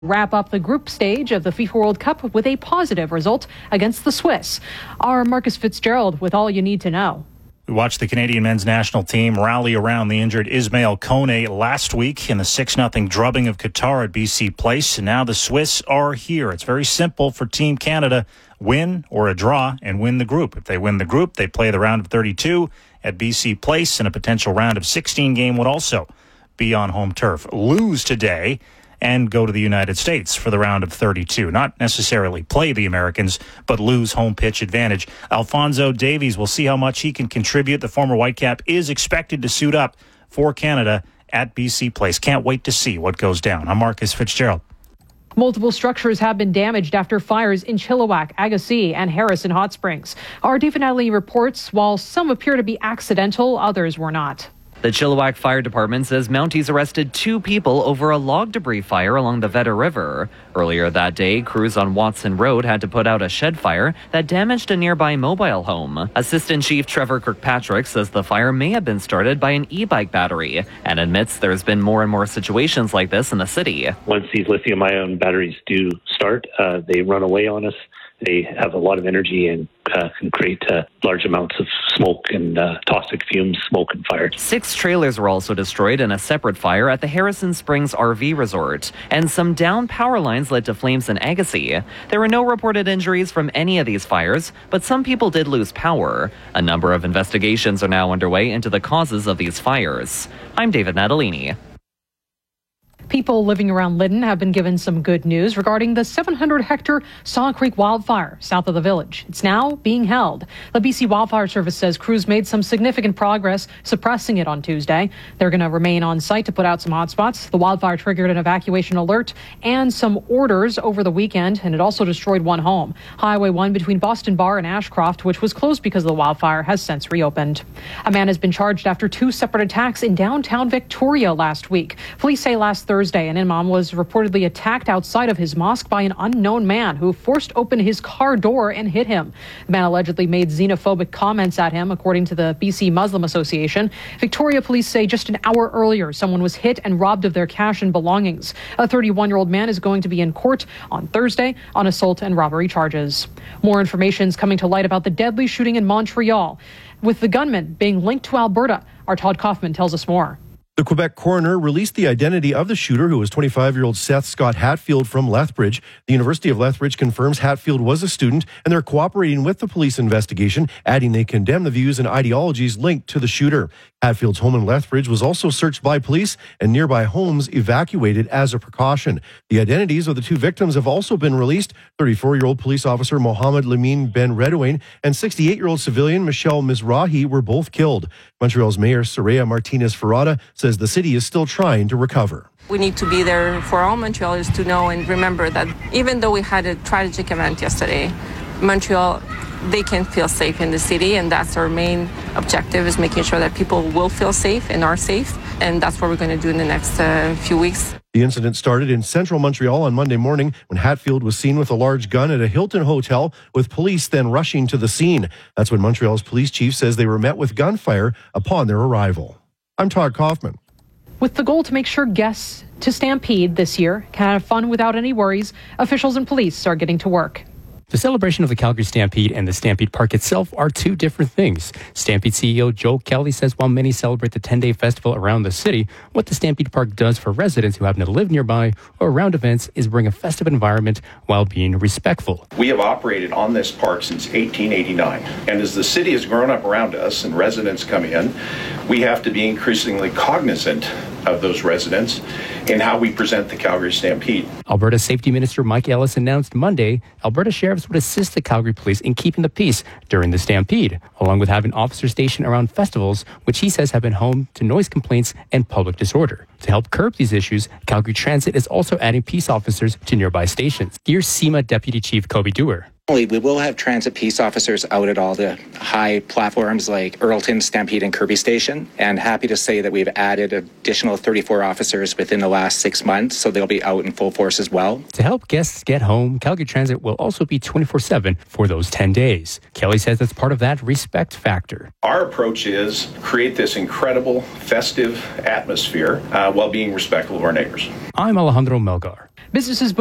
wrap up the group stage of the FIFA World Cup with a positive result against the Swiss. Our Marcus Fitzgerald with all you need to know. We watched the Canadian men's national team rally around the injured Ismail Kone last week in the 6-0 drubbing of Qatar at BC Place. And now the Swiss are here. It's very simple for Team Canada. Win or a draw and win the group. If they win the group, they play the round of 32 at BC Place, and a potential round of 16 game would also be on home turf. Lose today and go to the United States for the round of 32. Not necessarily play the Americans, but lose home pitch advantage. Alphonso Davies, will see how much he can contribute. The former Whitecap is expected to suit up for Canada at BC Place. Can't wait to see what goes down. I'm Marcus Fitzgerald. Multiple structures have been damaged after fires in Chilliwack, Agassiz, and Harrison Hot Springs. Our David Natalie reports, while some appear to be accidental, others were not. The Chilliwack Fire Department says Mounties arrested 2 people over a log debris fire along the Vedder River. Earlier that day, crews on Watson Road had to put out a shed fire that damaged a nearby mobile home. Assistant Chief Trevor Kirkpatrick says the fire may have been started by an e-bike battery and admits there's been more and more situations like this in the city. Once these lithium-ion batteries do start, they run away on us. They have a lot of energy and can create large amounts of smoke and toxic fumes, smoke and fire. 6 trailers were also destroyed in a separate fire at the Harrison Springs RV Resort, and some downed power lines led to flames in Agassiz. There were no reported injuries from any of these fires, but some people did lose power. A number of investigations are now underway into the causes of these fires. I'm David Natalini. People living around Lytton have been given some good news regarding the 700-hectare Saw Creek wildfire south of the village. It's now being held. The BC Wildfire Service says crews made some significant progress suppressing it on Tuesday. They're going to remain on site to put out some hotspots. The wildfire triggered an evacuation alert and some orders over the weekend, and it also destroyed one home. Highway 1 between Boston Bar and Ashcroft, which was closed because of the wildfire, has since reopened. A man has been charged after 2 separate attacks in downtown Victoria last week. Police say last Thursday, an imam was reportedly attacked outside of his mosque by an unknown man who forced open his car door and hit him. The man allegedly made xenophobic comments at him, according to the BC Muslim Association. Victoria police say just an hour earlier, someone was hit and robbed of their cash and belongings. A 31-year-old man is going to be in court on Thursday on assault and robbery charges. More information is coming to light about the deadly shooting in Montreal, with the gunman being linked to Alberta. Our Todd Kaufman tells us more. The Quebec coroner released the identity of the shooter, who was 25-year-old Seth Scott Hatfield from Lethbridge. The University of Lethbridge confirms Hatfield was a student, and they're cooperating with the police investigation, adding they condemn the views and ideologies linked to the shooter. Hatfield's home in Lethbridge was also searched by police and nearby homes evacuated as a precaution. The identities of the 2 victims have also been released. 34-year-old police officer Mohammed Lamine Ben Redouane and 68-year-old civilian Michelle Mizrahi were both killed. Montreal's Mayor Soraya Martinez-Ferrada says the city is still trying to recover. We need to be there for all Montrealers to know and remember that even though we had a tragic event yesterday, Montreal, they can feel safe in the city, and that's our main objective, is making sure that people will feel safe and are safe, and that's what we're going to do in the next few weeks. The incident started in central Montreal on Monday morning when Hatfield was seen with a large gun at a Hilton hotel, with police then rushing to the scene. That's when Montreal's police chief says they were met with gunfire upon their arrival. I'm Todd Kaufman. With the goal to make sure guests to Stampede this year can have fun without any worries, officials and police are getting to work. The celebration of the Calgary Stampede and the Stampede Park itself are 2 different things. Stampede CEO Joe Kelly says while many celebrate the 10-day festival around the city, what the Stampede Park does for residents who happen to live nearby or around events is bring a festive environment while being respectful. We have operated on this park since 1889, and as the city has grown up around us and residents come in, we have to be increasingly cognizant of those residents in how we present the Calgary Stampede. Alberta Safety Minister Mike Ellis announced Monday Alberta sheriffs would assist the Calgary Police in keeping the peace during the Stampede, along with having officers stationed around festivals, which he says have been home to noise complaints and public disorder. To help curb these issues, Calgary Transit is also adding peace officers to nearby stations. Here's SEMA Deputy Chief Kobe Dewar. We will have transit peace officers out at all the high platforms like Earlton, Stampede, and Kirby Station. And happy to say that we've added additional 34 officers within the last 6 months, so they'll be out in full force as well. To help guests get home, Calgary Transit will also be 24/7 for those 10 days. Kelly says that's part of that respect factor. Our approach is create this incredible festive atmosphere while being respectful of our neighbors. I'm Alejandro Melgar. Businesses